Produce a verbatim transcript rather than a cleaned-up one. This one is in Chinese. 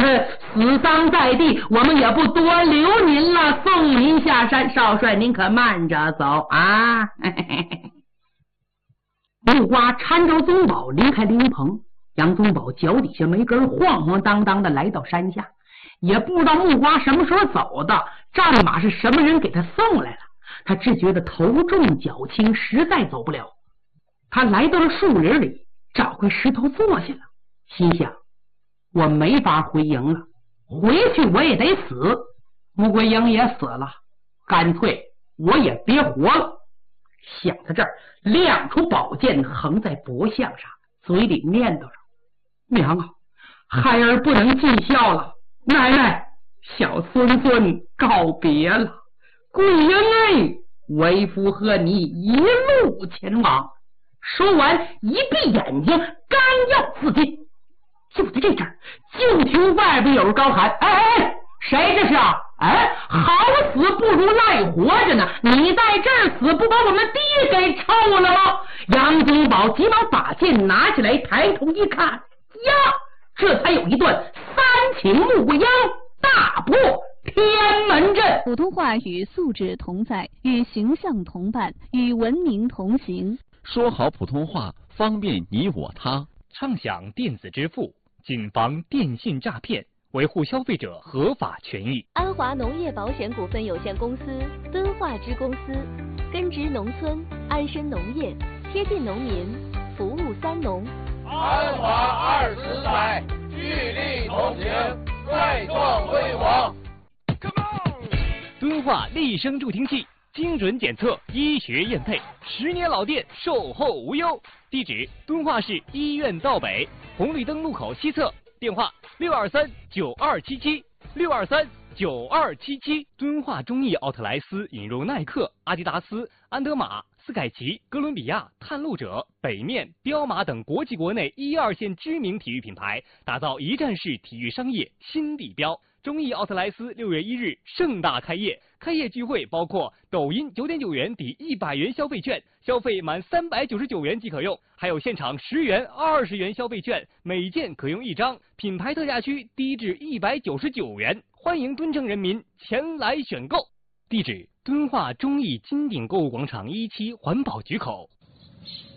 呃，死丧在地，我们也不多留您了，送您下山。少帅，您可慢着走啊！木瓜搀着宗保离开灵棚，杨宗保脚底下没根，晃晃荡荡的来到山下，也不知道木瓜什么时候走的，战马是什么人给他送来了。他只觉得头重脚轻，实在走不了。他来到了树林里，找块石头坐下了，心想：我没法回营了，回去我也得死。穆桂英也死了，干脆我也别活了。想到这儿，亮出宝剑横在脖项上，嘴里念叨着：娘啊，孩儿不能尽孝了，奶奶，小孙孙告别了。桂英哎，为夫和你一路前往。说完一闭眼睛，刚要自尽，就在这阵儿，就听外边有人高喊：哎哎，谁这是啊？哎，好死不如赖活着呢！你在这儿死，不把我们爹给臭了吗？杨宗保急忙把剑拿起来，抬头一看，呀，这才有一段三请穆桂英，大破天门阵。 普通话与素质同在，与形象同伴，与文明同行。 说好普通话，方便你我他。 畅享电子支付，谨防电信诈骗，维护消费者合法权益。 安华农业保险股份有限公司敦化支公司，根植农村，安身农业，贴近农民，服务三农。 安华二十载，聚力同行，再创辉煌。 敦化立声助听器，精准检测，医学验配，十年老店，售后无忧。地址：敦化市医院道北红绿灯路口西侧，电话：六二三九二七七六二三九二七七。敦化中艺奥特莱斯引入耐克、阿迪达斯、安德玛、斯凯奇、哥伦比亚、探路者、北面、彪马等国际国内一二线知名体育品牌，打造一站式体育商业新地标。中艺奥特莱斯六月一日盛大开业，开业聚会包括抖音九点九元抵一百元消费券，消费满三百九十九元即可用，还有现场十元、二十元消费券，每件可用一张，品牌特价区低至一百九十九元，欢迎敦城人民前来选购。地址：敦化中艺金鼎购物广场一期环保局口。